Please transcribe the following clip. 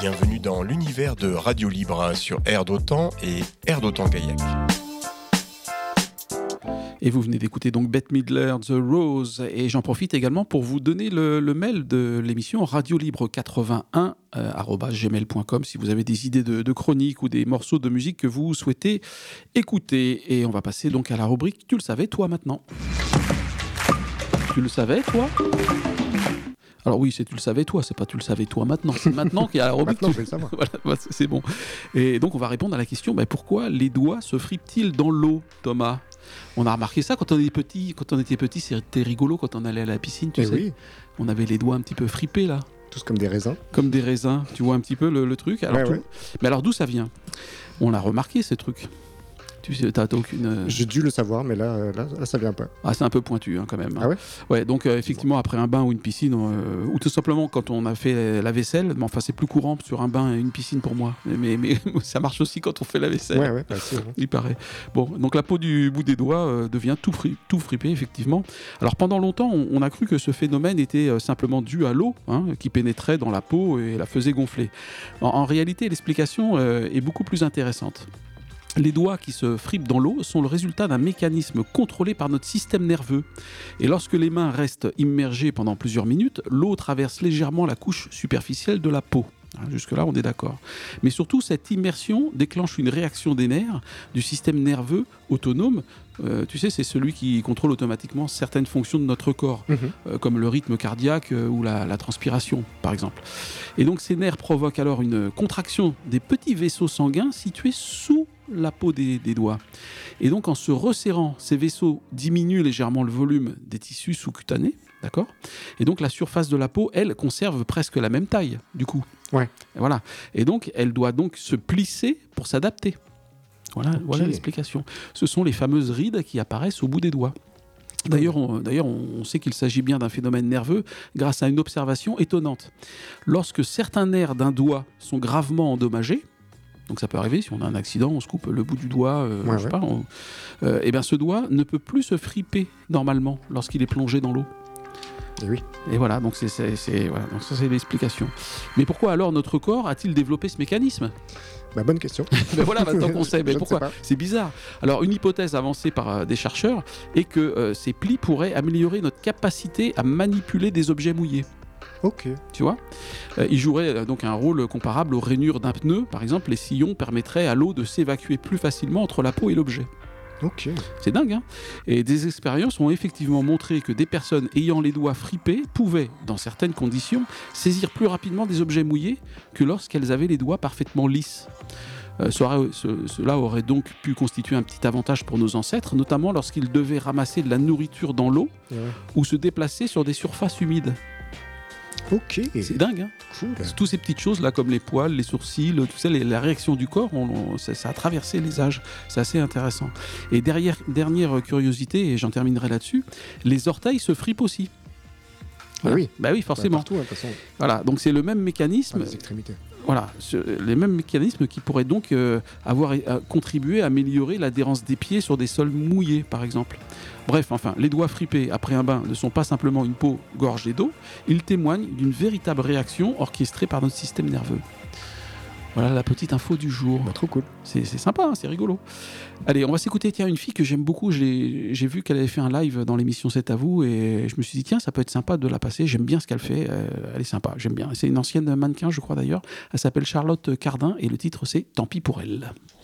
bienvenue dans l'univers de Radio Libre sur Air d'Otan et Air d'Otan-Gaillac. Et vous venez d'écouter donc Bette Midler, The Rose, et j'en profite également pour vous donner le mail de l'émission radiolibre81@gmail.com si vous avez des idées de chroniques ou des morceaux de musique que vous souhaitez écouter. Et on va passer donc à la rubrique Tu le savais toi maintenant. Tu le savais toi ? Alors oui, c'est tu le savais toi, c'est pas tu le savais toi maintenant. C'est maintenant qu'il y a la rubrique. Maintenant, je vais le savoir. Voilà, c'est bon. Et donc on va répondre à la question pourquoi les doigts se fripent-ils dans l'eau, Thomas ? On a remarqué ça quand on était petit. Quand on était petit, c'était rigolo quand on allait à la piscine, tu sais. Oui. On avait les doigts un petit peu fripés là. Tous comme des raisins. Comme des raisins. Tu vois un petit peu le truc. Alors, ouais. Mais alors d'où ça vient ? On l'a remarqué ces trucs. Tu sais, t'as aucune. J'ai dû le savoir, mais là, ça vient pas. Ah, c'est un peu pointu quand même. Ah ouais ? Ouais, donc effectivement, après un bain ou une piscine, ou tout simplement quand on a fait la vaisselle, mais enfin c'est plus courant sur un bain et une piscine pour moi. Mais ça marche aussi quand on fait la vaisselle. Ouais, c'est vrai. Il paraît. Bon, donc la peau du bout des doigts devient tout fripé, effectivement. Alors pendant longtemps, on a cru que ce phénomène était simplement dû à l'eau, qui pénétrait dans la peau et la faisait gonfler. En réalité, l'explication est beaucoup plus intéressante. Les doigts qui se fripent dans l'eau sont le résultat d'un mécanisme contrôlé par notre système nerveux. Et lorsque les mains restent immergées pendant plusieurs minutes, l'eau traverse légèrement la couche superficielle de la peau. Jusque-là, on est d'accord. Mais surtout, cette immersion déclenche une réaction des nerfs du système nerveux autonome. Tu sais, c'est celui qui contrôle automatiquement certaines fonctions de notre corps, comme le rythme cardiaque ou la transpiration, par exemple. Et donc, ces nerfs provoquent alors une contraction des petits vaisseaux sanguins situés sous la peau des doigts. Et donc, en se resserrant, ces vaisseaux diminuent légèrement le volume des tissus sous-cutanés, d'accord ? Et donc, la surface de la peau, elle, conserve presque la même taille, du coup. Ouais. Et voilà. Et donc, elle doit donc se plisser pour s'adapter. Voilà l'explication. Ce sont les fameuses rides qui apparaissent au bout des doigts. D'ailleurs, on sait qu'il s'agit bien d'un phénomène nerveux grâce à une observation étonnante. Lorsque certains nerfs d'un doigt sont gravement endommagés, donc ça peut arriver, si on a un accident, on se coupe le bout du doigt, je sais pas, et bien ce doigt ne peut plus se friper normalement lorsqu'il est plongé dans l'eau. Et oui. Et voilà, donc donc ça c'est l'explication. Mais pourquoi alors notre corps a-t-il développé ce mécanisme ? Bonne question. Voilà, maintenant qu'on sait. Mais pourquoi ? C'est bizarre. Alors, une hypothèse avancée par des chercheurs est que ces plis pourraient améliorer notre capacité à manipuler des objets mouillés. Ok. Tu vois ? Ils joueraient donc un rôle comparable aux rainures d'un pneu. Par exemple, les sillons permettraient à l'eau de s'évacuer plus facilement entre la peau et l'objet. Ok. C'est dingue, hein ? Et des expériences ont effectivement montré que des personnes ayant les doigts fripés pouvaient, dans certaines conditions, saisir plus rapidement des objets mouillés que lorsqu'elles avaient les doigts parfaitement lisses. Cela aurait donc pu constituer un petit avantage pour nos ancêtres, notamment lorsqu'ils devaient ramasser de la nourriture dans l'eau ou se déplacer sur des surfaces humides. Ok. C'est dingue, hein ? Cool. Toutes ces petites choses là, comme les poils, les sourcils, tout ça, la réaction du corps, ça a traversé les âges. C'est assez intéressant. Et dernière curiosité, et j'en terminerai là-dessus, les orteils se fripent aussi. Voilà. Oui. Oui, forcément. Partout, de toute façon. Voilà, donc c'est le même mécanisme. Les extrémités. Voilà, les mêmes mécanismes qui pourraient donc avoir contribué à améliorer l'adhérence des pieds sur des sols mouillés, par exemple. Bref, les doigts fripés après un bain ne sont pas simplement une peau gorgée d'eau, ils témoignent d'une véritable réaction orchestrée par notre système nerveux. Voilà la petite info du jour. Trop cool. C'est sympa, c'est rigolo. Allez, on va s'écouter une fille que j'aime beaucoup. J'ai vu qu'elle avait fait un live dans l'émission C'est à vous et je me suis dit tiens, ça peut être sympa de la passer. J'aime bien ce qu'elle fait. Elle est sympa, j'aime bien. C'est une ancienne mannequin, je crois d'ailleurs. Elle s'appelle Charlotte Cardin et le titre c'est Tant pis pour elle.